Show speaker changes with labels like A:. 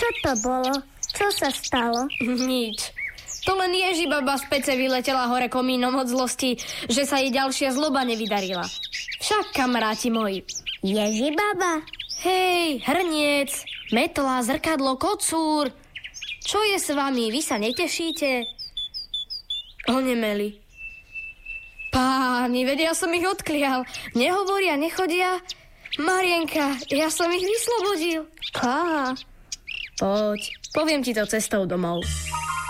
A: to bolo? Čo sa stalo?
B: Nič. To len Ježibaba z pece vyletela hore komínom od zlosti, že sa jej ďalšia zloba nevydarila. Však, kamaráti moji.
A: Ježibaba?
B: Hej, hrniec, metla, zrkadlo, kocúr. Čo je s vami? Vy sa netešíte? Onemeli. Páni, veď ja som ich odklial. Nehovoria, nechodia. Marienka, ja som ich vyslobodil.
A: Koho?
B: Poď, poviem ti to cestou domov.